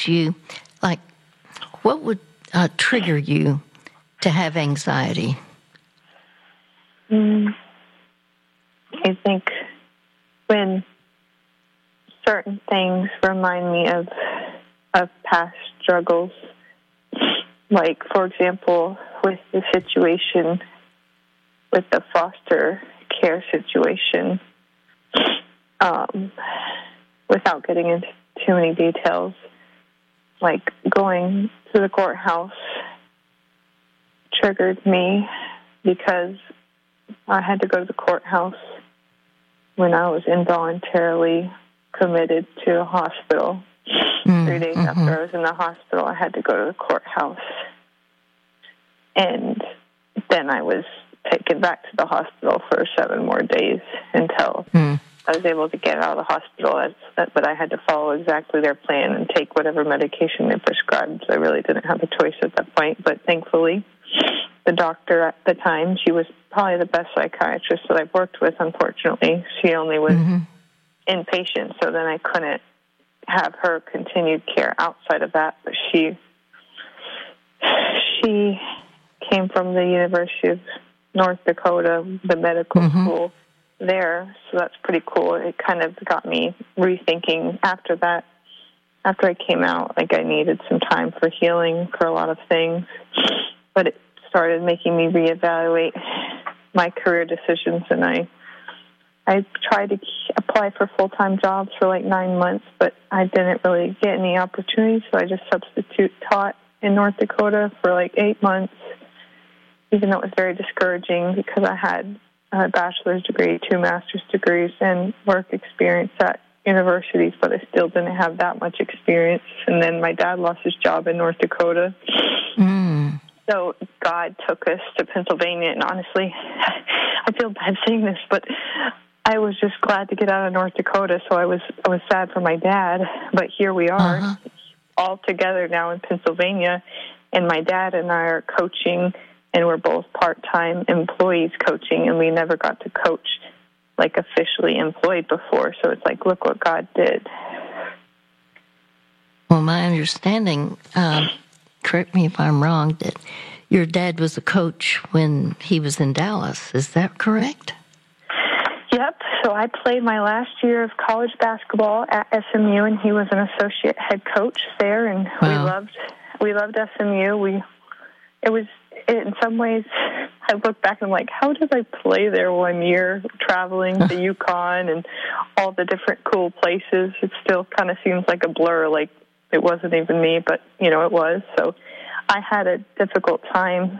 you, like, what would trigger you to have anxiety? I think when certain things remind me of past struggles, like, for example, with the situation with the foster care situation, without getting into too many details, like going to the courthouse triggered me because I had to go to the courthouse when I was involuntarily committed to a hospital. 3 days after I was in the hospital, I had to go to the courthouse. And then I was taken back to the hospital for 7 more days until I was able to get out of the hospital. But I had to follow exactly their plan and take whatever medication they prescribed. So I really didn't have a choice at that point. But thankfully, the doctor at the time, she was probably the best psychiatrist that I've worked with, unfortunately. She only was inpatient, so then I couldn't have her continued care outside of that. But she came from the University of North Dakota, the medical school there, so that's pretty cool. It kind of got me rethinking after that. After I came out, like, I needed some time for healing for a lot of things, but it started making me reevaluate my career decisions, and I tried to apply for full-time jobs for like 9 months, but I didn't really get any opportunities, so I just substitute taught in North Dakota for like 8 months, even though it was very discouraging because I had a bachelor's degree, 2 master's degrees, and work experience at universities, but I still didn't have that much experience. And then my dad lost his job in North Dakota. So God took us to Pennsylvania, and honestly, I feel bad saying this, but I was just glad to get out of North Dakota, so I was sad for my dad, but here we are, all together now in Pennsylvania, and my dad and I are coaching, and we're both part-time employees coaching, and we never got to coach like officially employed before, so it's like, look what God did. Well, my understanding, correct me if I'm wrong, that your dad was a coach when he was in Dallas. Is that correct? Yep. So I played my last year of college basketball at SMU, and he was an associate head coach there, and we loved SMU. In some ways, I look back and I'm like, how did I play there 1 year, traveling to Yukon and all the different cool places? It still kind of seems like a blur, like it wasn't even me, but, it was. So I had a difficult time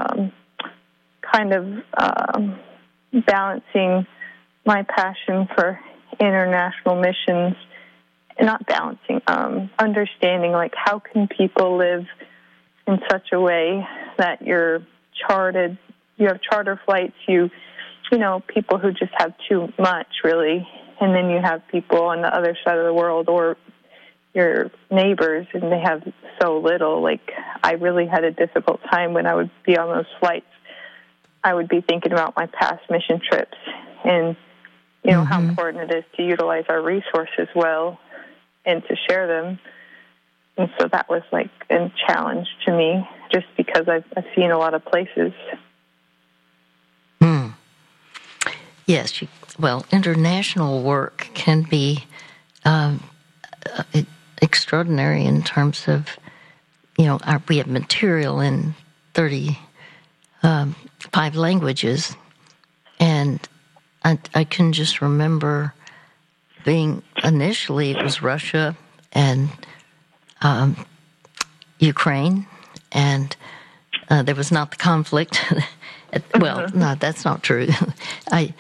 balancing my passion for international missions, not balancing, understanding, like, how can people live in such a way that you have charter flights, people who just have too much, really, and then you have people on the other side of the world or your neighbors, and they have so little. Like, I really had a difficult time when I would be on those flights. I would be thinking about my past mission trips and, how important it is to utilize our resources well and to share them. And so that was like a challenge to me, just because I've seen a lot of places. Yes, international work can be extraordinary in terms of, we have material in 35 languages, and I can just remember initially it was Russia and Ukraine, and there was not the conflict. Well, no, that's not true. I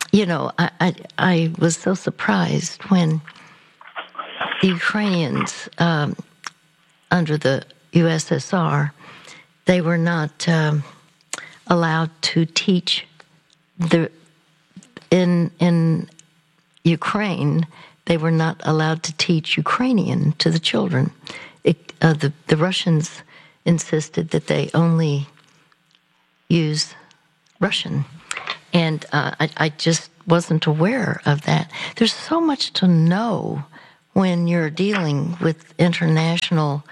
was so surprised when the Ukrainians, under the USSR, they were not allowed to teach in Ukraine. They were not allowed to teach Ukrainian to the children. The Russians insisted that they only use Russian, and I just wasn't aware of that. There's so much to know when you're dealing with international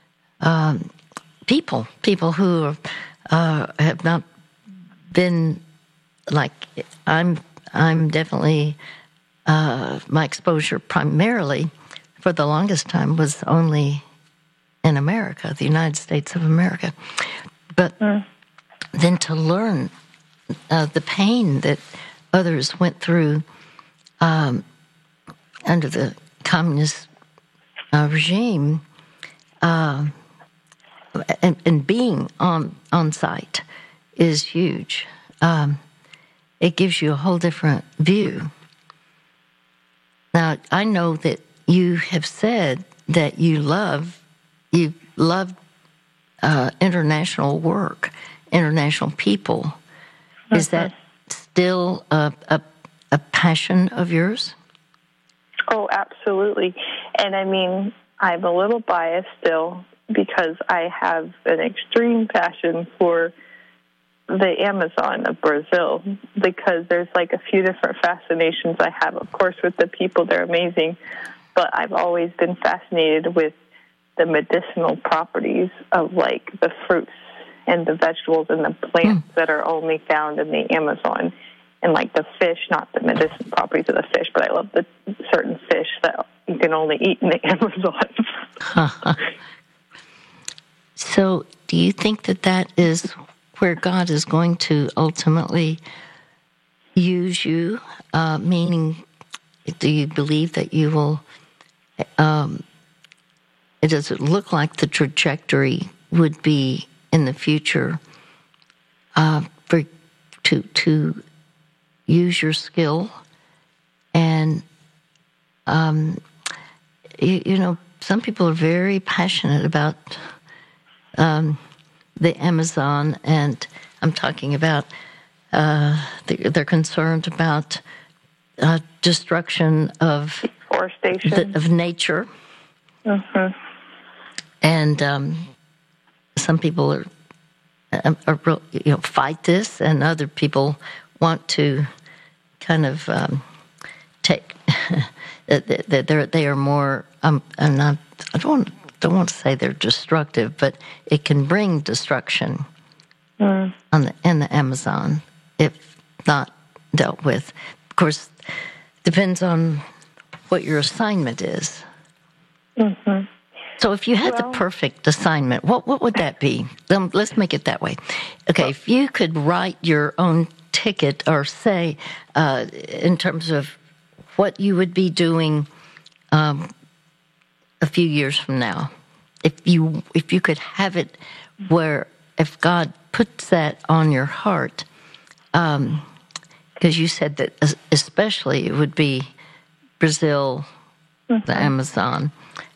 people who have not been like I'm definitely my exposure primarily for the longest time was only in America, the United States of America. But then to learn the pain that others went through under the communist regime, and being on site is huge. It gives you a whole different view. Now, I know that you have said that you love international work, international people. Is that still a passion of yours? Oh, absolutely. And I mean, I'm a little biased still because I have an extreme passion for the Amazon of Brazil, because there's like a few different fascinations I have. Of course, with the people, they're amazing, but I've always been fascinated with the medicinal properties of like the fruits and the vegetables and the plants that are only found in the Amazon, and like the fish, not the medicinal properties of the fish, but I love the certain fish that you can only eat in the Amazon. So do you think that is where God is going to ultimately use you? Meaning, do you believe that you will, does it look like the trajectory would be in the future to use your skill? And, you know, some people are very passionate about the Amazon, and I'm talking about they're concerned about destruction of deforestation of nature, and some people are fight this, and other people want to kind of take they are more and I don't want to say they're destructive, but it can bring destruction in the Amazon if not dealt with. Of course, depends on what your assignment is. So if you had the perfect assignment, what would that be? Let's make it that way. Okay, if you could write your own ticket, or say, in terms of what you would be doing a few years from now, if you could have it where, if God puts that on your heart, because you said that especially it would be Brazil, the Amazon.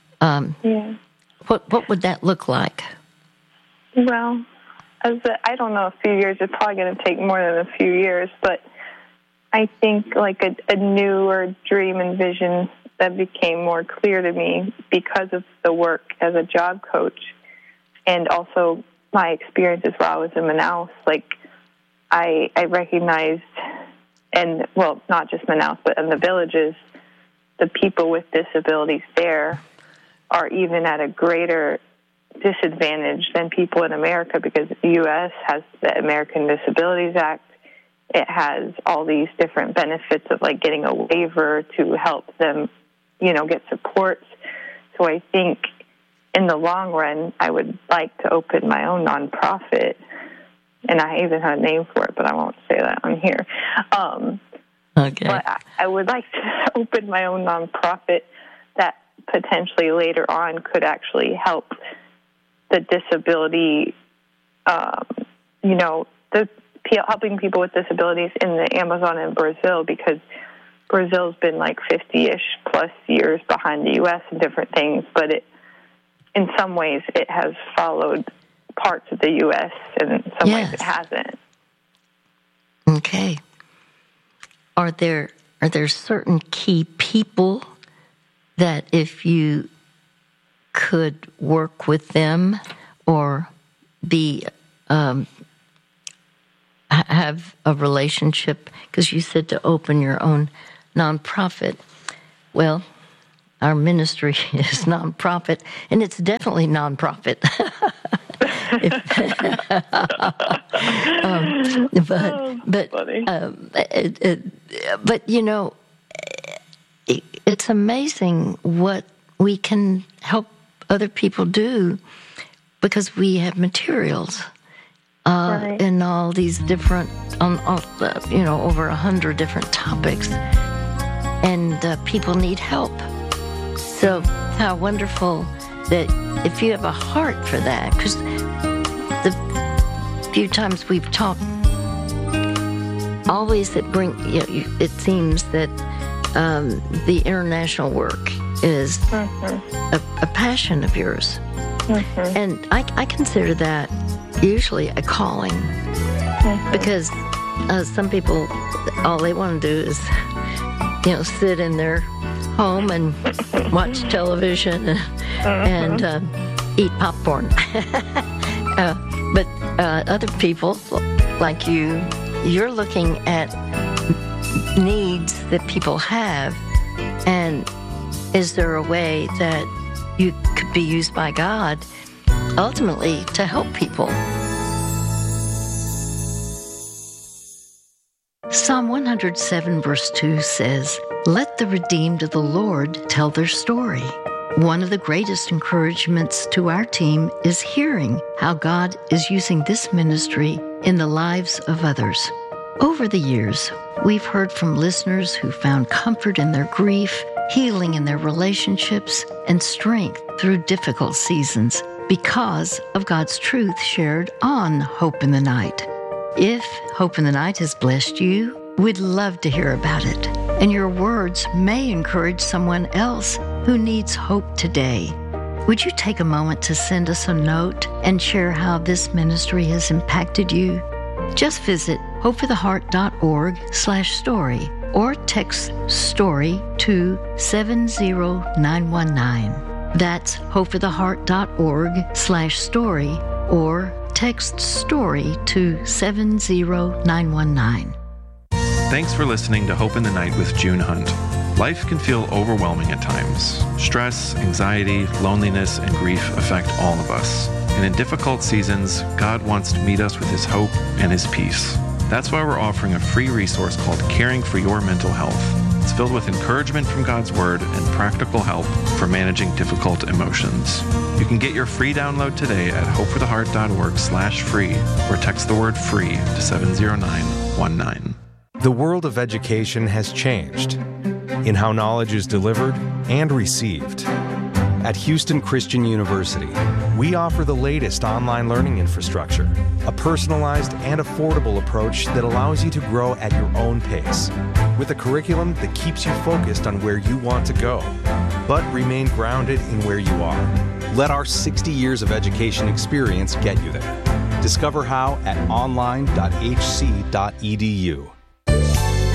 What would that look like? Well, I don't know, a few years. It's probably going to take more than a few years, but I think like a newer dream and vision that became more clear to me because of the work as a job coach, and also my experiences while I was in Manaus. Like I recognized, and well, not just Manaus, but in the villages, the people with disabilities there are even at a greater disadvantage than people in America, because the U.S. has the American Disabilities Act. It has all these different benefits of like getting a waiver to help them, get supports. So I think in the long run, I would like to open my own nonprofit, and I even have a name for it, but I won't say that on here. Okay. But I would like to open my own nonprofit that potentially later on could actually help the disability, helping people with disabilities in the Amazon and Brazil, because Brazil's been like 50-ish plus years behind the U.S. in different things, but in some ways it has followed parts of the U.S. and in some ways it hasn't. Okay. Are there certain key people that if you could work with them or be have a relationship, because you said to open your own nonprofit? Well, our ministry is nonprofit, and it's definitely nonprofit. But you know, it's amazing what we can help other people do because we have materials in all these different, over 100 different topics, and people need help. So how wonderful that if you have a heart for that, because the few times we've talked, always it seems that the international work is a passion of yours. And I consider that usually a calling, because some people, all they want to do is, sit in their home and watch television and eat popcorn. But other people like you're looking at needs that people have, and is there a way that you could be used by God ultimately to help people? Psalm 107 verse 2 says, "Let the redeemed of the Lord tell their story." One of the greatest encouragements to our team is hearing how God is using this ministry in the lives of others. Over the years, we've heard from listeners who found comfort in their grief, healing in their relationships, and strength through difficult seasons because of God's truth shared on Hope in the Night. If Hope in the Night has blessed you, we'd love to hear about it. And your words may encourage someone else who needs hope today. Would you take a moment to send us a note and share how this ministry has impacted you? Just visit hopefortheheart.org/story or text STORY to 70919. That's hopefortheheart.org/story or text STORY to 70919. Thanks for listening to Hope in the Night with June Hunt. Life can feel overwhelming at times. Stress, anxiety, loneliness, and grief affect all of us. And in difficult seasons, God wants to meet us with His hope and His peace. That's why we're offering a free resource called Caring for Your Mental Health. It's filled with encouragement from God's Word and practical help for managing difficult emotions. You can get your free download today at hopefortheheart.org/free or text the word FREE to 70919. The world of education has changed in how knowledge is delivered and received. At Houston Christian University, we offer the latest online learning infrastructure, a personalized and affordable approach that allows you to grow at your own pace, with a curriculum that keeps you focused on where you want to go, but remain grounded in where you are. Let our 60 years of education experience get you there. Discover how at online.hc.edu.